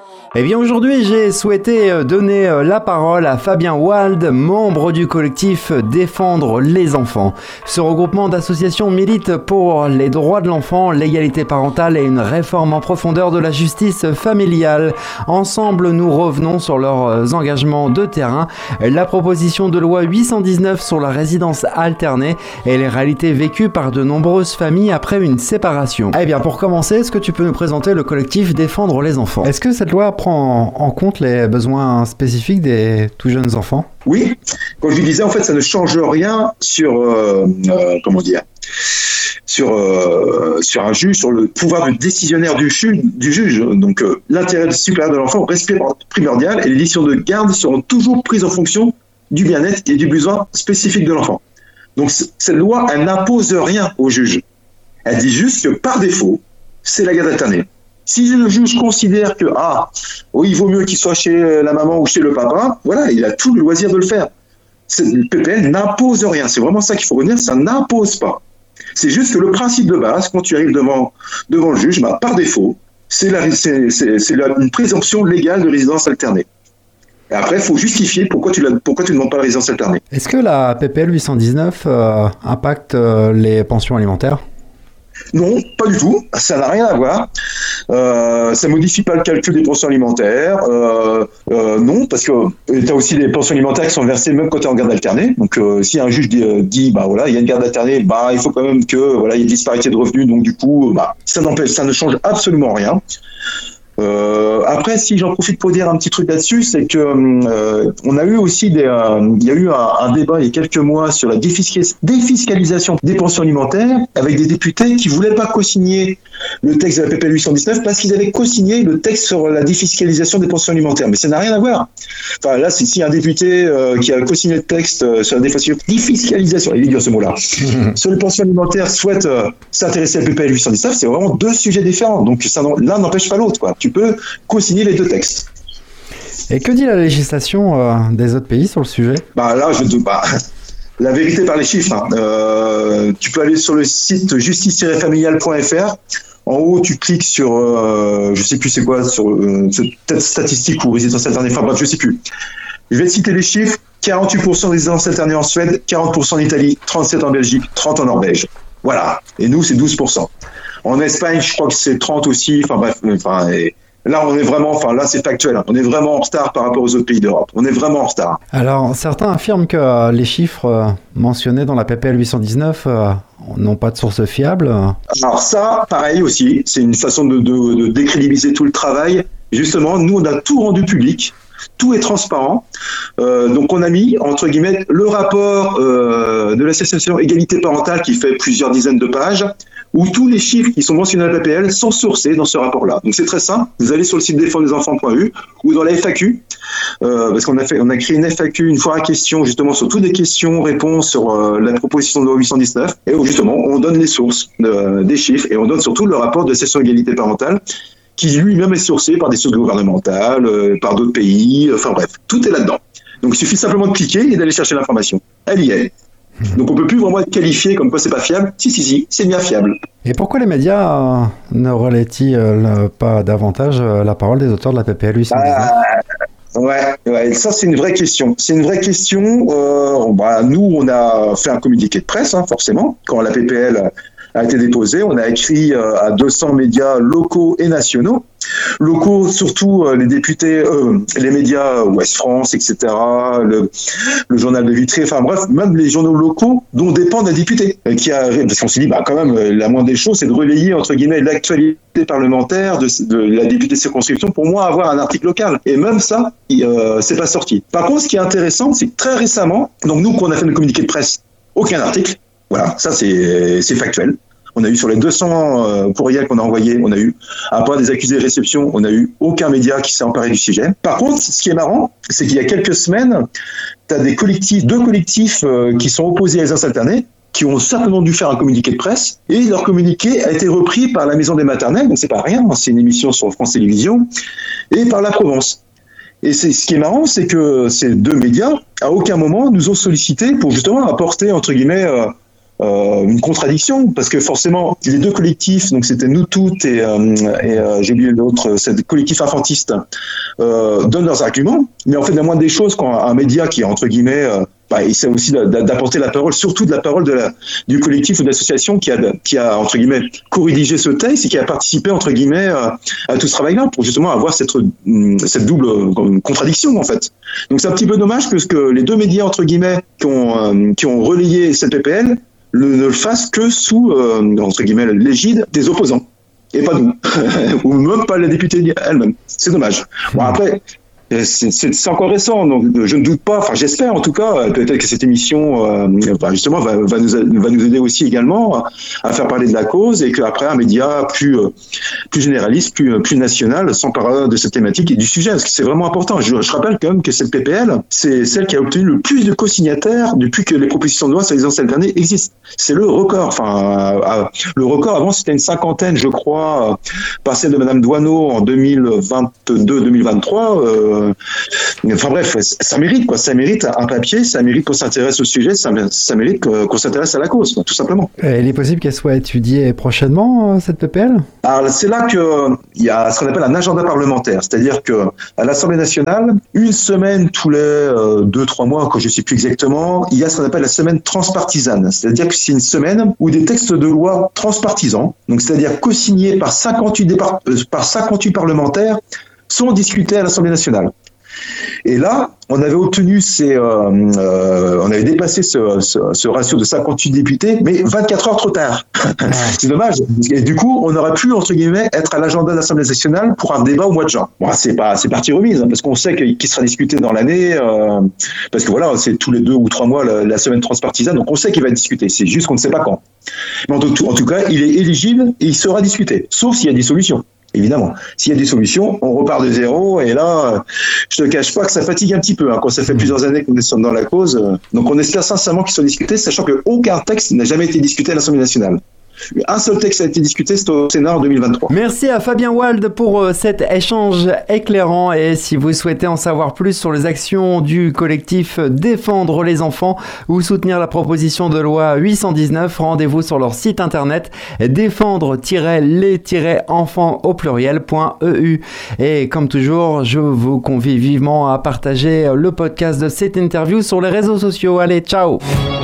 Eh bien aujourd'hui j'ai souhaité donner la parole à Fabien Wald, membre du collectif Défendre les enfants. Ce regroupement d'associations milite pour les droits de l'enfant, l'égalité parentale et une réforme en profondeur de la justice familiale. Ensemble nous revenons sur leurs engagements de terrain, la proposition de loi 819 sur la résidence alternée et les réalités vécues par de nombreuses familles après une séparation. Eh bien pour commencer, est-ce que tu peux nous présenter le collectif Défendre les enfants ? Est-ce que cette loi prend en compte les besoins spécifiques des tout jeunes enfants ? Oui, comme je disais, en fait, ça ne change rien sur un juge, sur le pouvoir de décisionnaire du juge. Donc, l'intérêt supérieur de l'enfant reste primordial et les décisions de garde seront toujours prises en fonction du bien-être et du besoin spécifique de l'enfant. Donc, cette loi, elle n'impose rien au juge. Elle dit juste que par défaut, c'est la garde alternée. Si le juge considère que il vaut mieux qu'il soit chez la maman ou chez le papa, voilà, il a tout le loisir de le faire. Le PPL n'impose rien. C'est vraiment ça qu'il faut retenir, ça n'impose pas. C'est juste que le principe de base, quand tu arrives devant le juge, par défaut, c'est une présomption légale de résidence alternée. Et après, il faut justifier pourquoi tu ne demandes pas la résidence alternée. Est-ce que la PPL 819 impacte les pensions alimentaires ? Non, pas du tout. Ça n'a rien à voir. Ça modifie pas le calcul des pensions alimentaires. Non, parce que tu as aussi des pensions alimentaires qui sont versées même quand tu es en garde alternée. Donc, si un juge dit, il y a une garde alternée, il faut quand même que il y ait une disparité de revenus. Donc, du coup, ça ne change absolument rien. Après, si j'en profite pour dire un petit truc là-dessus, c'est que on a eu aussi il y a eu un débat il y a quelques mois sur la défiscalisation des pensions alimentaires avec des députés qui voulaient pas co-signer le texte de la PPL 819 parce qu'ils avaient co-signé le texte sur la défiscalisation des pensions alimentaires. Mais ça n'a rien à voir. Enfin, là, si un député qui a co-signé le texte sur la défiscalisation, il est dur ce mot-là, sur les pensions alimentaires souhaite s'intéresser à la PPL 819, c'est vraiment deux sujets différents. Donc, l'un n'empêche pas l'autre, quoi. Tu peux co-signer les deux textes. Et que dit la législation des autres pays sur le sujet ? La vérité par les chiffres. Tu peux aller sur le site justice-familiale.fr. En haut, tu cliques sur, je sais plus c'est quoi, sur peut-être statistique ou résidence alternée. Enfin bref, je sais plus. Je vais te citer les chiffres. 48% de résidence alternée en Suède, 40% en Italie, 37% en Belgique, 30% en Norvège. Voilà. Et nous, c'est 12%. En Espagne, je crois que c'est 30 aussi. Enfin bref, là, on est vraiment, là, c'est factuel. On est vraiment en retard par rapport aux autres pays d'Europe. On est vraiment en retard. Alors, certains affirment que les chiffres mentionnés dans la PPL 819 n'ont pas de source fiable. Alors ça, pareil aussi, c'est une façon de décrédibiliser tout le travail. Justement, nous, on a tout rendu public. Tout est transparent. Donc, on a mis, entre guillemets, le rapport de l'association Égalité Parentale qui fait plusieurs dizaines de pages, où tous les chiffres qui sont mentionnés à la PPL sont sourcés dans ce rapport-là. Donc, c'est très simple. Vous allez sur le site défendreslesенfants.eu ou dans la FAQ, parce qu'on a créé une FAQ, une fois à question, justement, sur toutes les questions-réponses sur la proposition de loi 819, et où, justement, on donne les sources des chiffres et on donne surtout le rapport de l'association Égalité Parentale qui lui-même est sourcé par des sources gouvernementales, par d'autres pays, enfin bref, tout est là-dedans. Donc il suffit simplement de cliquer et d'aller chercher l'information. Elle y est. Donc on peut plus vraiment être qualifié comme quoi c'est pas fiable. Si, c'est bien fiable. Et pourquoi les médias ne relaient-ils pas davantage la parole des auteurs de la PPL 819 ? Ouais, ça c'est une vraie question. C'est une vraie question. Nous, on a fait un communiqué de presse, forcément, quand la PPL a été déposée. On a écrit à 200 médias locaux et nationaux. Locaux, surtout les députés, les médias Ouest France, etc., le journal de Vitré, enfin bref, même les journaux locaux dont dépendent les députés. Parce qu'on s'est dit, quand même, la moindre des choses, c'est de relayer, entre guillemets, l'actualité parlementaire de la députée de circonscription pour moi avoir un article local. Et même ça, c'est pas sorti. Par contre, ce qui est intéressant, c'est que très récemment, donc nous, quand on a fait le communiqué de presse, aucun article. Voilà, ça c'est factuel. On a eu sur les 200 courriels qu'on a envoyés, on a eu, à part des accusés de réception, on n'a eu aucun média qui s'est emparé du sujet. Par contre, ce qui est marrant, c'est qu'il y a quelques semaines, tu as deux collectifs qui sont opposés à la résidence alternée, qui ont certainement dû faire un communiqué de presse, et leur communiqué a été repris par la Maison des Maternelles, donc c'est pas rien, c'est une émission sur France Télévisions, et par la Provence. Et ce qui est marrant, c'est que ces deux médias, à aucun moment, nous ont sollicité pour justement apporter, entre guillemets, une contradiction, parce que forcément les deux collectifs, donc c'était Nous Toutes et j'ai oublié l'autre, c'est le collectif infantiste, donnent leurs arguments, mais en fait la moindre des choses, quand un média qui est entre guillemets il essaie aussi d'apporter la parole, surtout de la parole du collectif ou de l'association qui a entre guillemets co-rédigé ce texte et qui a participé entre guillemets à tout ce travail-là pour justement avoir cette double contradiction en fait. Donc c'est un petit peu dommage que les deux médias entre guillemets qui ont relayé cette PPL ne le fassent que sous entre guillemets l'égide des opposants et pas nous ou même pas la députée elle-même. C'est dommage. Bon après. C'est encore récent, donc je ne doute pas, enfin j'espère en tout cas, peut-être que cette émission justement va nous aider aussi également à faire parler de la cause et qu'après un média plus généraliste, plus national s'emparera de cette thématique et du sujet, parce que c'est vraiment important. Je rappelle quand même que cette PPL, c'est celle qui a obtenu le plus de co-signataires depuis que les propositions de loi sur les anciennes années existent. C'est le record. Enfin, le record avant c'était une cinquantaine, je crois, par celle de Madame Doineau en 2022-2023. Enfin bref, ça mérite quoi, ça mérite un papier, ça mérite qu'on s'intéresse au sujet, ça mérite qu'on s'intéresse à la cause, tout simplement. Il est possible qu'elle soit étudiée prochainement, cette PPL ? Alors c'est là qu'il y a ce qu'on appelle un agenda parlementaire, c'est-à-dire que à l'Assemblée nationale, une semaine tous les 2-3 mois, que je ne sais plus exactement, il y a ce qu'on appelle la semaine transpartisane, c'est-à-dire que c'est une semaine où des textes de loi transpartisans, donc c'est-à-dire co-signés par 58 parlementaires, sont discutés à l'Assemblée nationale. Et là, on avait obtenu on avait dépassé ce ratio de 58 députés, mais 24 heures trop tard. C'est dommage. Et du coup, on aurait pu, entre guillemets, être à l'agenda de l'Assemblée nationale pour un débat au mois de juin. Bon, c'est partie remise, parce qu'on sait qu'il sera discuté dans l'année, parce que voilà, c'est tous les 2 ou 3 mois la semaine transpartisane, donc on sait qu'il va être discuté. C'est juste qu'on ne sait pas quand. Mais en tout cas, il est éligible et il sera discuté, sauf s'il y a des solutions. Évidemment, s'il y a des solutions, on repart de zéro. Et là, je te cache pas que ça fatigue un petit peu quand ça fait plusieurs années qu'on est dans la cause. Donc, on espère sincèrement qu'il soit discuté, sachant qu'aucun texte n'a jamais été discuté à l'Assemblée nationale. Un seul texte a été discuté, c'est au Sénat en 2023. Merci à Fabien Wald pour cet échange éclairant. Et si vous souhaitez en savoir plus sur les actions du collectif Défendre les enfants ou soutenir la proposition de loi 819, rendez-vous sur leur site internet défendre-les-enfants au pluriel.eu. Et comme toujours, je vous convie vivement à partager le podcast de cette interview sur les réseaux sociaux. Allez, ciao!